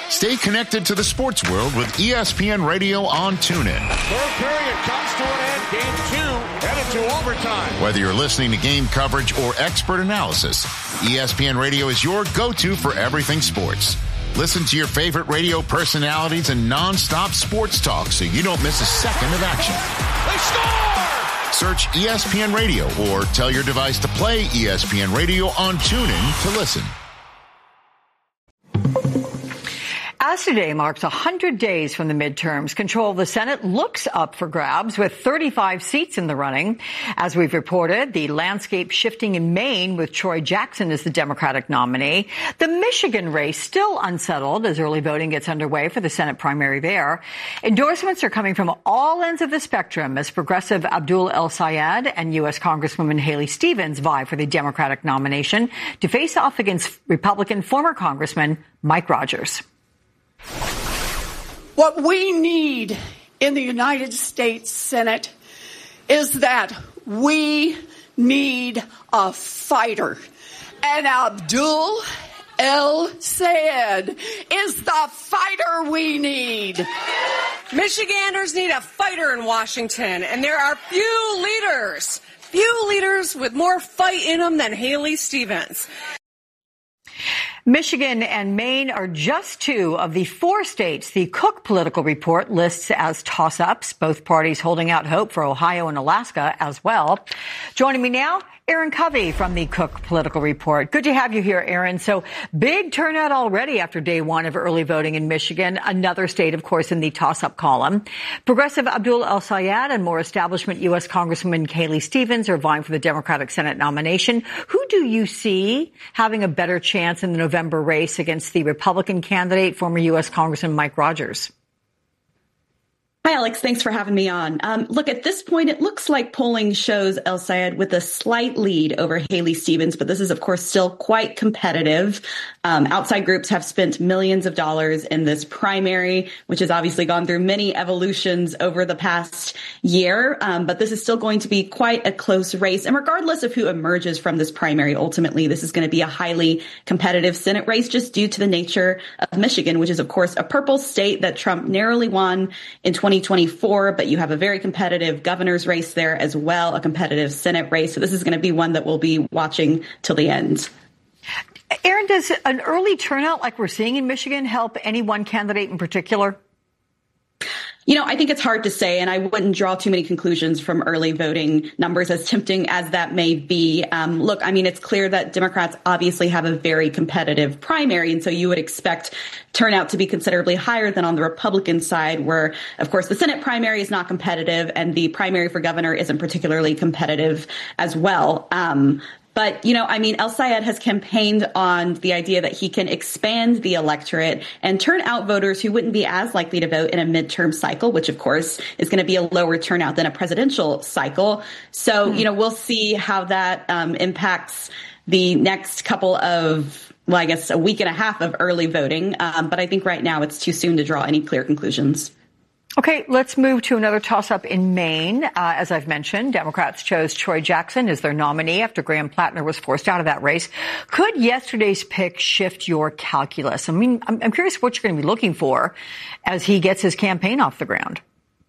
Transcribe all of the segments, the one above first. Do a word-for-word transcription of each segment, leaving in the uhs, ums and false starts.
Stay connected to the sports world with E S P N Radio on TuneIn. Third period comes to an end. Game two headed to overtime. Whether you're listening to game coverage or expert analysis, E S P N Radio is your go-to for everything sports. Listen to your favorite radio personalities and non-stop sports talk so you don't miss a second of action. They score! Search E S P N Radio or tell your device to play E S P N Radio on TuneIn to listen. As today marks one hundred days from the midterms, control of the Senate looks up for grabs with thirty-five seats in the running. As we've reported, the landscape shifting in Maine with Troy Jackson as the Democratic nominee. The Michigan race still unsettled as early voting gets underway for the Senate primary there. Endorsements are coming from all ends of the spectrum as progressive Abdul El-Sayed and U S Congresswoman Haley Stevens vie for the Democratic nomination to face off against Republican former Congressman Mike Rogers. What we need in the United States Senate is that we need a fighter. And Abdul El-Sayed is the fighter we need. Michiganders need a fighter in Washington, and there are few leaders, few leaders with more fight in them than Haley Stevens. Michigan and Maine are just two of the four states the Cook Political Report lists as toss-ups, both parties holding out hope for Ohio and Alaska as well. Joining me now, Aaron Covey from the Cook Political Report. Good to have you here, Aaron. So big turnout already after day one of early voting in Michigan, another state, of course, in the toss-up column. Progressive Abdul El-Sayed and more establishment U S Congresswoman Haley Stevens are vying for the Democratic Senate nomination. Who do you see having a better chance in the November race against the Republican candidate, former U S Congressman Mike Rogers? Hi, Alex. Thanks for having me on. Um, look, at this point, it looks like polling shows El-Sayed with a slight lead over Haley Stevens, but this is, of course, still quite competitive. Um, outside groups have spent millions of dollars in this primary, which has obviously gone through many evolutions over the past year. Um, but this is still going to be quite a close race. And regardless of who emerges from this primary, ultimately, this is going to be a highly competitive Senate race just due to the nature of Michigan, which is, of course, a purple state that Trump narrowly won in twenty twenty-four, but you have a very competitive governor's race there as well, a competitive Senate race. So this is going to be one that we'll be watching till the end. Aaron, does an early turnout like we're seeing in Michigan help any one candidate in particular? You know, I think it's hard to say, and I wouldn't draw too many conclusions from early voting numbers, as tempting as that may be. Um, look, I mean, it's clear that Democrats obviously have a very competitive primary, and so you would expect turnout to be considerably higher than on the Republican side, where, of course, the Senate primary is not competitive, and the primary for governor isn't particularly competitive as well. Um, But, you know, I mean, El-Sayed has campaigned on the idea that he can expand the electorate and turn out voters who wouldn't be as likely to vote in a midterm cycle, which, of course, is going to be a lower turnout than a presidential cycle. So, mm. you know, we'll see how that um, impacts the next couple of, well, I guess a week and a half of early voting. Um, but I think right now it's too soon to draw any clear conclusions. Okay, let's move to another toss-up in Maine. Uh, as I've mentioned, Democrats chose Troy Jackson as their nominee after Graham Plattner was forced out of that race. Could yesterday's pick shift your calculus? I mean, I'm, I'm curious what you're going to be looking for as he gets his campaign off the ground.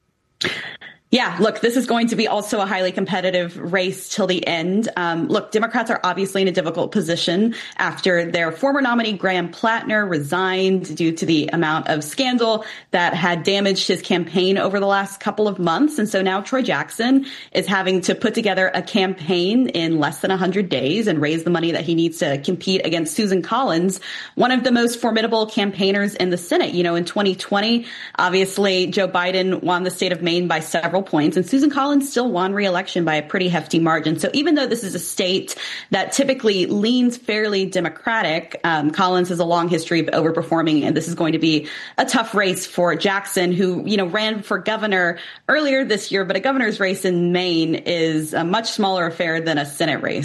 Yeah, look, this is going to be also a highly competitive race till the end. Um, look, Democrats are obviously in a difficult position after their former nominee, Graham Plattner, resigned due to the amount of scandal that had damaged his campaign over the last couple of months. And so now Troy Jackson is having to put together a campaign in less than one hundred days and raise the money that he needs to compete against Susan Collins, one of the most formidable campaigners in the Senate. You know, in twenty twenty, obviously, Joe Biden won the state of Maine by several points, and Susan Collins still won re-election by a pretty hefty margin. So even though this is a state that typically leans fairly Democratic, um, Collins has a long history of overperforming, and this is going to be a tough race for Jackson, who, you know, ran for governor earlier this year, but a governor's race in Maine is a much smaller affair than a Senate race.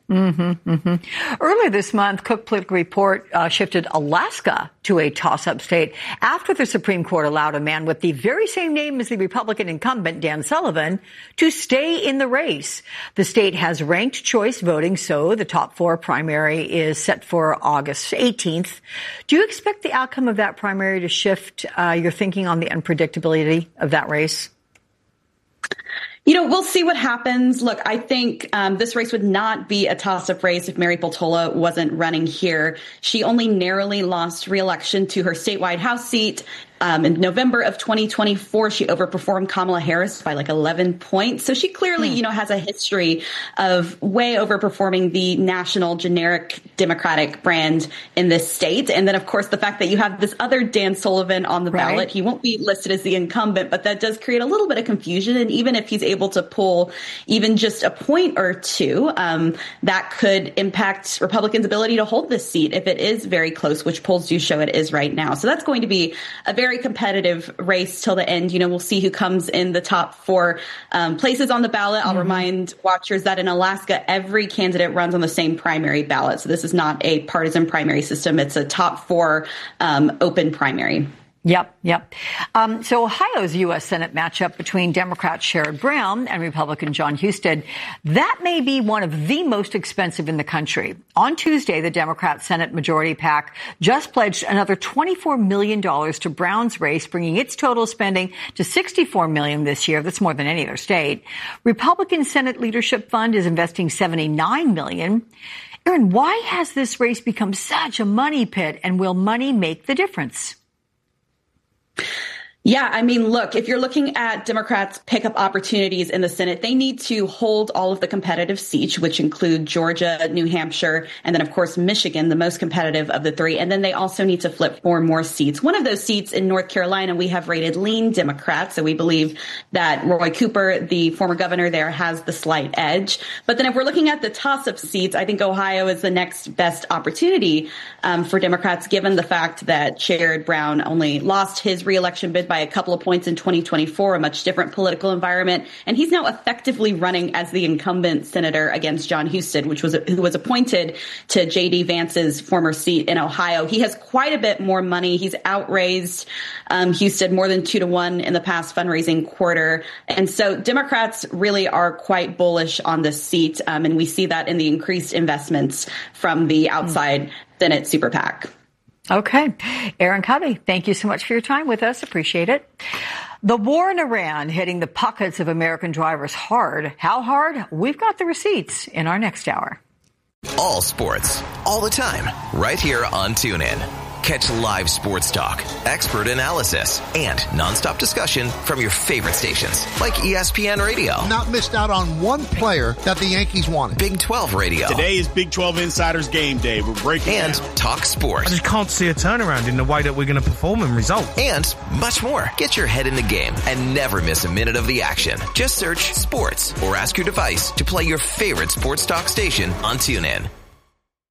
Mm-hmm, mm-hmm. Earlier this month, Cook Political Report uh, shifted Alaska to a toss-up state after the Supreme Court allowed a man with the very same name as the Republican incumbent, Dan Sullivan, to stay in the race. The state has ranked choice voting, so the top four primary is set for August eighteenth. Do you expect the outcome of that primary to shift uh, your thinking on the unpredictability of that race? You know, we'll see what happens. Look, I think um, this race would not be a toss-up race if Mary Peltola wasn't running here. She only narrowly lost re-election to her statewide House seat. Um, in November of twenty twenty-four, she overperformed Kamala Harris by like eleven points. So she clearly, you know, has a history of way overperforming the national generic Democratic brand in this state. And then, of course, the fact that you have this other Dan Sullivan on the right. ballot. He won't be listed as the incumbent, but that does create a little bit of confusion. And even if he's able to pull even just a point or two, um, that could impact Republicans' ability to hold this seat if it is very close, which polls do show it is right now. So that's going to be a very Very competitive race till the end. You know, we'll see who comes in the top four um, places on the ballot. I'll mm-hmm. remind watchers that in Alaska, every candidate runs on the same primary ballot. So this is not a partisan primary system. It's a top four um, open primary. Yep, yep. Um, so Ohio's U S Senate matchup between Democrat Sherrod Brown and Republican Jon Husted, that may be one of the most expensive in the country. On Tuesday, the Democrat Senate Majority PAC just pledged another twenty-four million dollars to Brown's race, bringing its total spending to sixty-four million dollars this year. That's more than any other state. Republican Senate Leadership Fund is investing seventy-nine million dollars. Aaron, why has this race become such a money pit, and will money make the difference? Yeah, I mean, look, if you're looking at Democrats' pickup opportunities in the Senate, they need to hold all of the competitive seats, which include Georgia, New Hampshire, and then, of course, Michigan, the most competitive of the three. And then they also need to flip four more seats. One of those seats in North Carolina, we have rated lean Democrats. So we believe that Roy Cooper, the former governor there, has the slight edge. But then if we're looking at the toss-up seats, I think Ohio is the next best opportunity um, for Democrats, given the fact that Sherrod Brown only lost his reelection bid by a couple of points in twenty twenty-four, a much different political environment. And he's now effectively running as the incumbent senator against Jon Husted, which was who was appointed to J D Vance's former seat in Ohio. He has quite a bit more money. He's outraised um, Husted more than two to one in the past fundraising quarter. And so Democrats really are quite bullish on this seat. Um, and we see that in the increased investments from the outside Senate super PAC. Okay. Erin Covey, thank you so much for your time with us. Appreciate it. The war in Iran hitting the pockets of American drivers hard. How hard? We've got the receipts in our next hour. All sports, all the time, right here on TuneIn. Catch live sports talk, expert analysis, and nonstop discussion from your favorite stations like E S P N Radio. Not missed out on one player that the Yankees wanted. Big twelve Radio. Today is Big twelve Insiders Game Day. We're breaking And down. Talk Sports. I just can't see a turnaround in the way that we're going to perform and result. And much more. Get your head in the game and never miss a minute of the action. Just search sports or ask your device to play your favorite sports talk station on TuneIn.